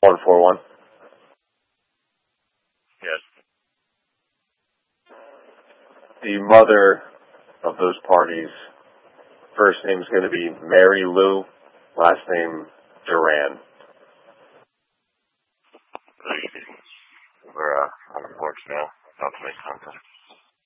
141. Yes. The mother of those parties, first name's going to be Mary Lou, last name Duran. We're on the porch now. About to make contact.